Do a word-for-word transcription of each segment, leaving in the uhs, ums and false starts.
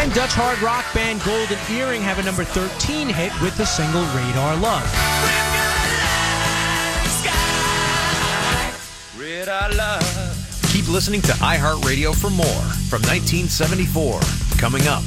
And Dutch hard rock band Golden Earring have a number thirteen hit with the single Radar Love. Radar Love. Keep listening to iHeartRadio for more from nineteen seventy-four. Coming up.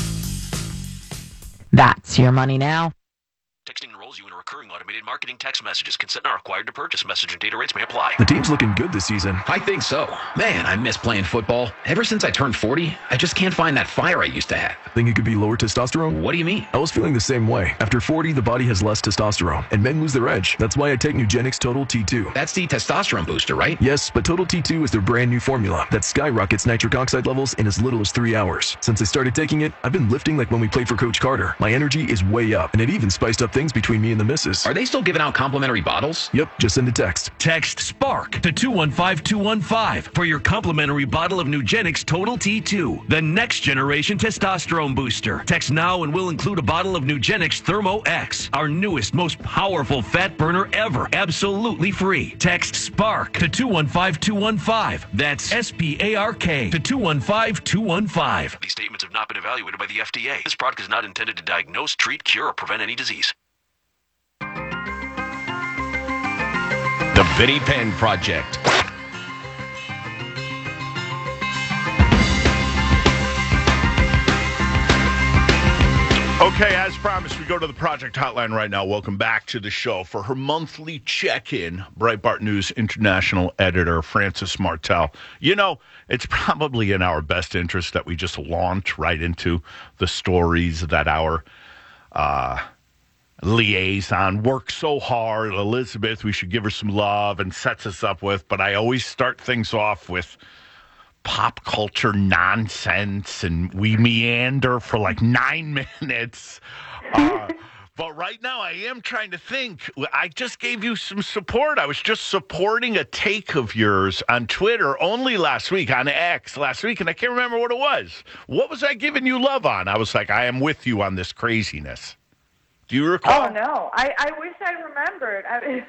That's your money now. Texting enrolls you in a recurring automated marketing text messages. Consent not required to purchase. Message and data rates may apply. The team's looking good this season. I think so. Man, I miss playing football. Ever since I turned forty, I just can't find that fire I used to have. Think it could be lower testosterone? What do you mean? I was feeling the same way. After forty, the body has less testosterone, and men lose their edge. That's why I take Nugenix Total T two. That's the testosterone booster, right? Yes, but Total T two is their brand new formula that skyrockets nitric oxide levels in as little as three hours. Since I started taking it, I've been lifting like when we played for Coach Carter. My energy is way up, and it even spiced up things between me and the missus. Are they still giving out complimentary bottles? Yep, just send a text. Text SPARK to two one five two one five for your complimentary bottle of Nugenix Total T two, the next generation testosterone booster. Text now and we'll include a bottle of Nugenix Thermo X, our newest, most powerful fat burner ever, absolutely free. Text SPARK to two one five two one five. That's S P A R K to two one five two one five. These statements have not been evaluated by the F D A. This product is not intended to diagnose, treat, cure, or prevent any disease. The Vinnie Penn Project. Okay, as promised, we go to the Project Hotline right now. Welcome back to the show. For her monthly check-in, Breitbart News International editor Frances Martel. You know, it's probably in our best interest that we just launch right into the stories that our uh, liaison works so hard. Elizabeth, we should give her some love, and sets us up with. But I always start things off with pop culture nonsense, and we meander for like nine minutes. Uh, but right now I am trying to think. I just gave you some support. I was just supporting a take of yours on Twitter only last week, on X last week, and I can't remember what it was. What was I giving you love on? I was like, I am with you on this craziness. Do you recall? Oh, no. I, I wish I remembered. I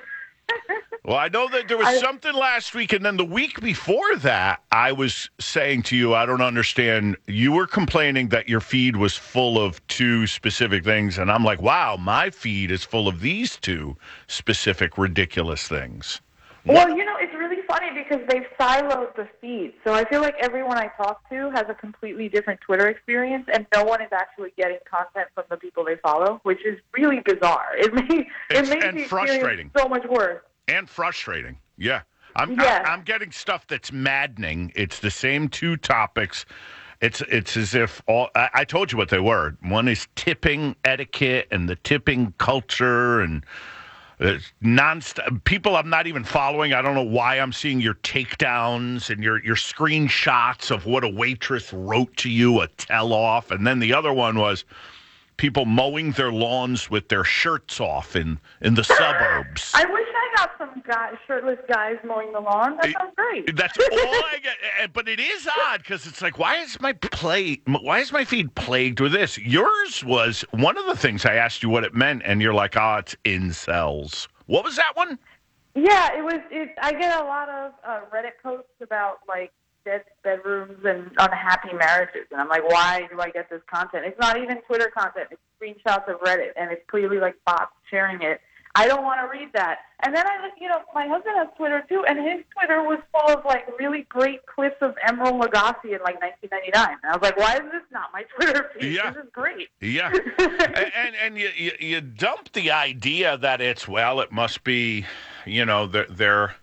Well, I know that there was I, something last week, and then the week before that, I was saying to you, I don't understand. You were complaining that your feed was full of two specific things, and I'm like, wow, my feed is full of these two specific ridiculous things. well, you know, it's really funny because they've siloed the feed. So I feel like everyone I talk to has a completely different Twitter experience, and no one is actually getting content from the people they follow, which is really bizarre. It makes it It's- makes and the frustrating. experience so much worse. And frustrating, yeah. I'm, Yes. I, I'm getting stuff that's maddening. It's the same two topics. It's it's as if all I, I told you what they were. One is tipping etiquette and the tipping culture and uh, non-stop people I'm not even following. I don't know why I'm seeing your takedowns and your your screenshots of what a waitress wrote to you, a tell-off. And then the other one was people mowing their lawns with their shirts off in, in the suburbs. I wish I got some guys, shirtless guys mowing the lawn. That sounds great. That's all I get. But it is odd because it's like, why is my play? Why is my feed plagued with this? Yours was one of the things I asked you what it meant, and you're like, oh, it's incels. What was that one? Yeah, it was. It, I get a lot of uh, Reddit posts about like dead bedrooms and unhappy marriages, and I'm like, why do I get this content? It's not even Twitter content. It's screenshots of Reddit, and it's clearly like bots sharing it. I don't want to read that. And then I, you know, my husband has Twitter too, and his Twitter was full of like really great clips of Emeril Lagasse in like nineteen ninety-nine. And I was like, why is this not my Twitter feed? Yeah. This is great. Yeah, and and, and you, you you dump the idea that it's well, it must be, you know, they're they're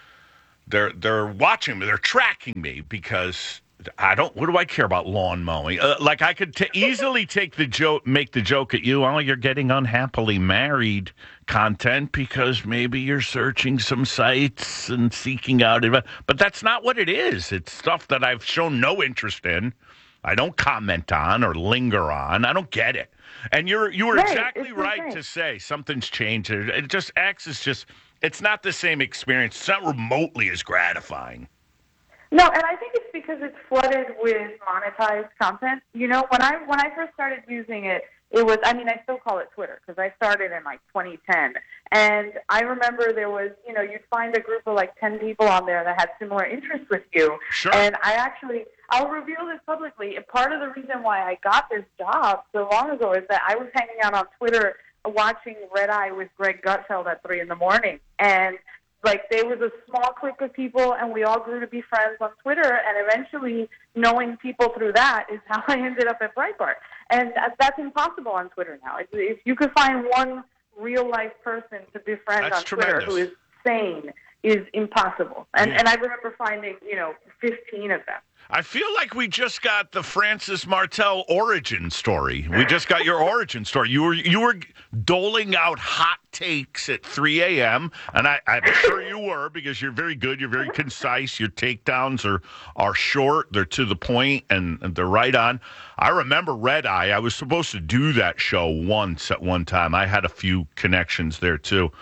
they're they're watching me, they're tracking me because I don't. What do I care about lawn mowing? Uh, like I could t- easily take the joke, make the joke at you. Oh, you're getting unhappily married content because maybe you're searching some sites and seeking out it. But that's not what it is. It's stuff that I've shown no interest in. I don't comment on or linger on. I don't get it. And you're you were Right, exactly it's right okay. to say something's changed. It it just X is just. It's not the same experience. It's not remotely as gratifying. No, and I think it's because it's flooded with monetized content. You know, when I when I first started using it, It was, I mean, I still call it Twitter because I started in like twenty ten. And I remember there was, you know, you'd find a group of like ten people on there that had similar interests with you. Sure. And I actually, I'll reveal this publicly. Part of the reason why I got this job so long ago is that I was hanging out on Twitter watching Red Eye with Greg Gutfeld at three in the morning. And like there was a small clique of people, and we all grew to be friends on Twitter. And eventually, knowing people through that is how I ended up at Breitbart. And that's impossible on Twitter now. If, if you could find one real life person to befriend That's on Twitter tremendous. who is sane, is impossible. And Yeah. and I remember finding, you know, fifteen of them. I feel like we just got the Francis Martel origin story. We just got your origin story. You were you were doling out hot takes at three a.m., and I, I'm sure you were because you're very good. You're very concise. Your takedowns are, are short. They're to the point, and, and they're right on. I remember Red Eye. I was supposed to do that show once at one time. I had a few connections there, too.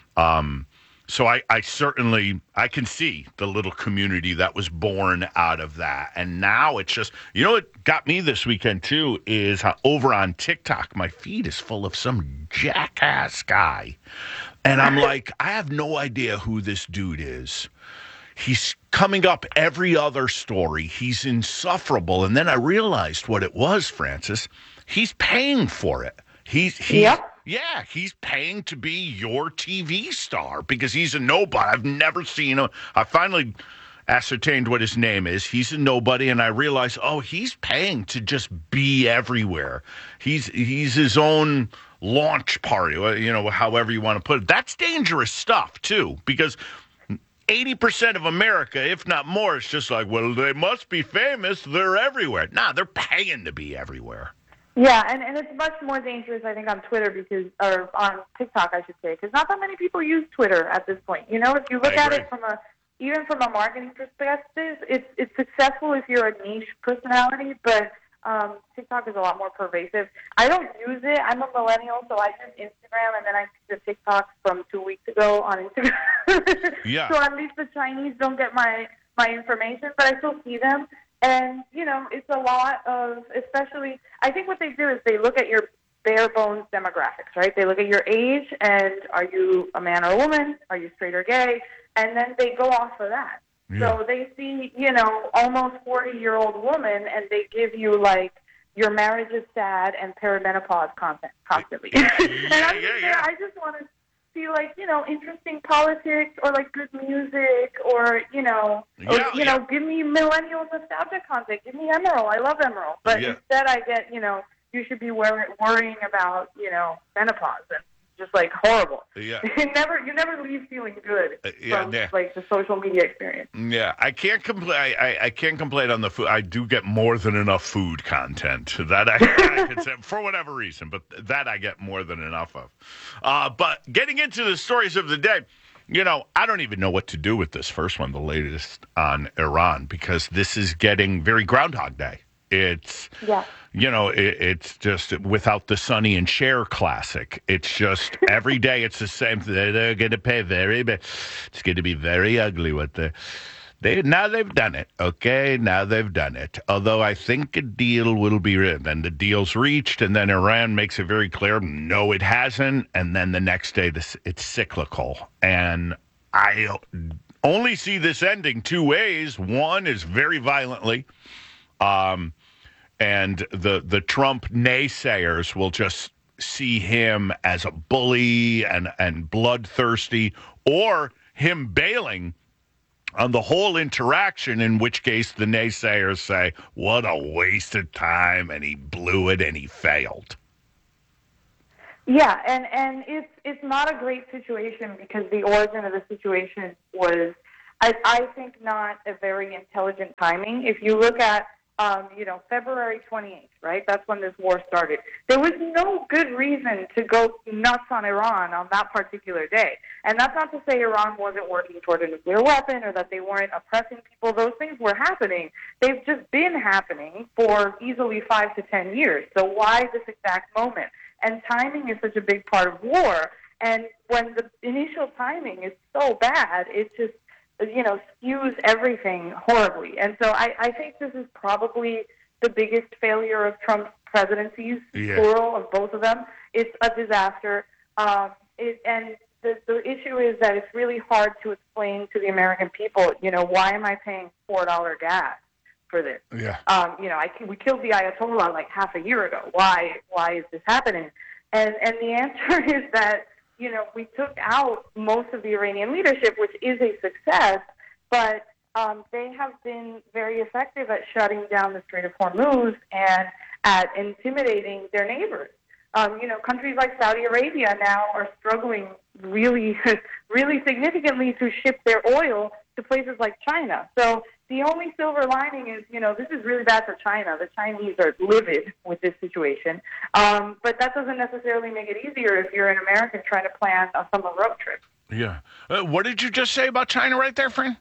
Um So I, I certainly, I can see the little community that was born out of that. And now it's just, you know what got me this weekend, too, is uh, over on TikTok, my feed is full of some jackass guy. And I'm like, I have no idea who this dude is. He's coming up every other story. He's insufferable. And then I realized what it was, Francis. He's paying for it. He's, he's Yep. Yeah, he's paying to be your T V star because he's a nobody. I've never seen him. I finally ascertained what his name is. He's a nobody, and I realized, oh, he's paying to just be everywhere. He's he's his own launch party, you know, however you want to put it. That's dangerous stuff, too, because eighty percent of America, if not more, is just like, well, they must be famous. They're everywhere. Nah, they're paying to be everywhere. Yeah, and, and it's much more dangerous, I think, on Twitter because, or on TikTok, I should say, because not that many people use Twitter at this point. You know, if you look I at agree. it from a, even from a marketing perspective, it's it's successful if you're a niche personality, but um, TikTok is a lot more pervasive. I don't use it. I'm a millennial, so I use Instagram, and then I see the TikToks from two weeks ago on Instagram. Yeah. So at least the Chinese don't get my, my information, but I still see them. And, you know, it's a lot of, especially, I think what they do is they look at your bare bones demographics, right? They look at your age and are you a man or a woman? Are you straight or gay? And then they go off of that. Yeah. So they see, you know, almost forty-year-old woman and they give you, like, your marriage is sad and perimenopause content constantly. and I'm yeah, just yeah. there, I just want to see, like, you know, interesting politics or, like, good music or, you know, or, Yeah, you yeah. know, give me millennial nostalgia content. Give me Emerald. I love Emerald. But Yeah. instead I get, you know, you should be wor- worrying about, you know, menopause and just, like, horrible. Yeah. It never, you never leave feeling good Uh, yeah, from, yeah. like, the social media experience. Yeah, I can't complain. I, I, I can't complain on the food. I do get more than enough food content that I, I could say, for whatever reason, but that I get more than enough of. Uh, but getting into the stories of the day, you know, I don't even know what to do with this first one, the latest on Iran, because this is getting very Groundhog Day. It's, Yeah. you know, it, it's just without the Sonny and Cher classic. It's just every day it's the same thing. They're going to pay very, but it's going to be very ugly what they they now they've done it. Okay, now they've done it. Although I think a deal will be written, and the deal's reached, and then Iran makes it very clear, no, it hasn't, and then the next day this it's cyclical, and I only see this ending two ways. One is very violently. Um, And the, the Trump naysayers will just see him as a bully and, and bloodthirsty, or him bailing on the whole interaction, in which case the naysayers say, what a waste of time, and he blew it and he failed. Yeah, and, and it's it's not a great situation because the origin of the situation was, I, I think, not a very intelligent timing. If you look at Um, you know, February twenty-eighth, right? That's when this war started. There was no good reason to go nuts on Iran on that particular day. And that's not to say Iran wasn't working toward a nuclear weapon or that they weren't oppressing people. Those things were happening. They've just been happening for easily five to ten years. So why this exact moment? And timing is such a big part of war. And when the initial timing is so bad, it just, you know, skews everything horribly. And so I, I think this is probably the biggest failure of Trump's presidencies, Yeah. plural of both of them. It's a disaster. Um, it, and the, the issue is that it's really hard to explain to the American people, you know, why am I paying four dollars gas for this? Yeah. Um, you know, I, we killed the Ayatollah like half a year ago. Why, why is this happening? And, and the answer is that, you know, we took out most of the Iranian leadership, which is a success, but um, they have been very effective at shutting down the Strait of Hormuz and at intimidating their neighbors. Um, you know, countries like Saudi Arabia now are struggling really, really significantly to ship their oil to places like China. So the only silver lining is, you know, this is really bad for China. The Chinese are livid with this situation. Um, but that doesn't necessarily make it easier if you're an American trying to plan a summer road trip. Yeah. Uh, what did you just say about China right there, Fran?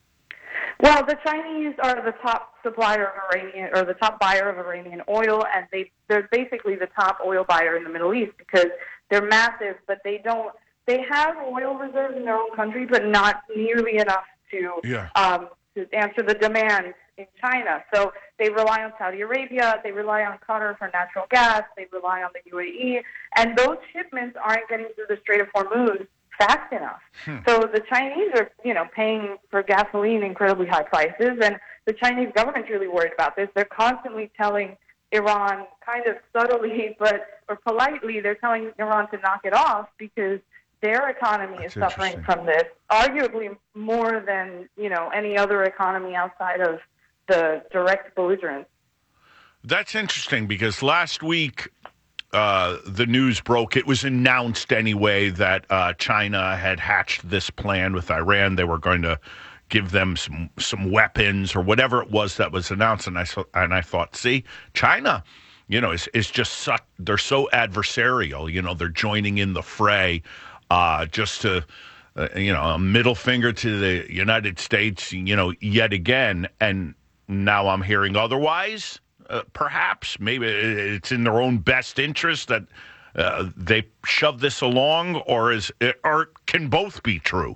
Well, the Chinese are the top supplier of Iranian, or the top buyer of Iranian oil, and they, they're basically the top oil buyer in the Middle East because they're massive, but they don't, they have oil reserves in their own country, but not nearly enough to, Yeah. um, to answer the demand in China. So they rely on Saudi Arabia, they rely on Qatar for natural gas, they rely on the U A E, and those shipments aren't getting through the Strait of Hormuz fast enough. Hmm. So the Chinese are, you know, paying for gasoline incredibly high prices, and the Chinese government's really worried about this. They're constantly telling Iran, kind of subtly but or politely, they're telling Iran to knock it off because their economy That's is suffering from this, arguably more than, you know, any other economy outside of the direct belligerents. That's interesting because last week uh, the news broke. It was announced anyway that uh, China had hatched this plan with Iran. They were going to give them some some weapons or whatever it was that was announced. And I and I thought, see, China, you know, is is just such, they're so adversarial. You know, they're joining in the fray uh, just to. Uh, you know, a middle finger to the United States, you know, yet again. And now I'm hearing otherwise, uh, perhaps. Maybe it's in their own best interest that uh, they shove this along, or is it, or can both be true?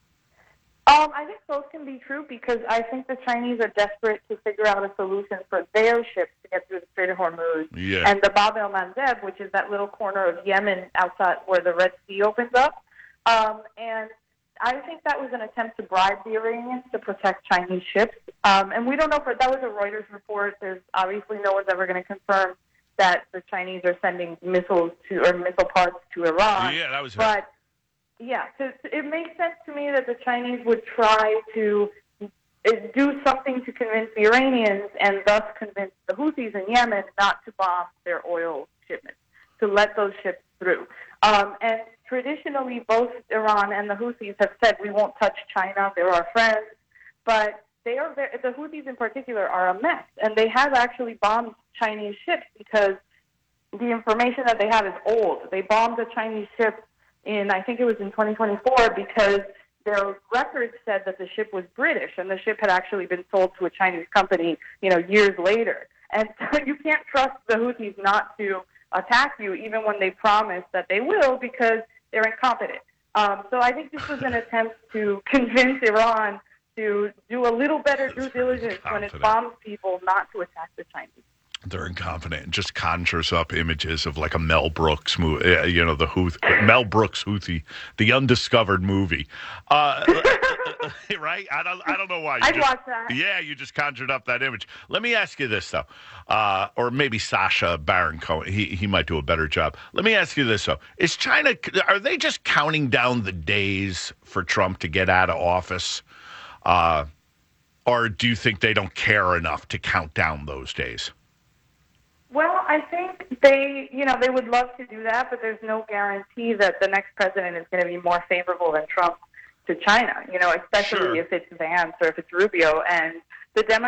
Um, I think both can be true because I think the Chinese are desperate to figure out a solution for their ships to get through the Strait of Hormuz. Yeah. And the Bab el-Mandeb, which is that little corner of Yemen outside where the Red Sea opens up. Um, and I think that was an attempt to bribe the Iranians to protect Chinese ships. Um, and we don't know, for that was a Reuters report. There's obviously no one's ever going to confirm that the Chinese are sending missiles to or missile parts to Iran. Yeah, that was it. But yeah, so it makes sense to me that the Chinese would try to do something to convince the Iranians and thus convince the Houthis in Yemen not to bomb their oil shipments, to let those ships through. Um, and traditionally, both Iran and the Houthis have said we won't touch China. They're our friends, but they are very, the Houthis in particular are a mess, and they have actually bombed Chinese ships because the information that they have is old. They bombed a Chinese ship in, I think it was in twenty twenty-four, because their records said that the ship was British, and the ship had actually been sold to a Chinese company, you know, years later. And so you can't trust the Houthis not to attack you, even when they promise that they will, because they're incompetent. Um, so I think this was an attempt to convince Iran to do a little better due diligence when it bombs people, not to attack the Chinese. They're incompetent. It just conjures up images of like a Mel Brooks movie, you know, the Houth, Mel Brooks Houthi, the undiscovered movie. Uh, right? I don't I don't know why. You I'd just, watch that. Yeah, you just conjured up that image. Let me ask you this, though. Uh, or maybe Sacha Baron Cohen. He, he might do a better job. Let me ask you this, though. Is China, are they just counting down the days for Trump to get out of office? Uh, or do you think they don't care enough to count down those days? Well, I think they, you know, they would love to do that, but there's no guarantee that the next president is going to be more favorable than Trump to China, you know, especially Sure. if it's Vance or if it's Rubio. And the Democrats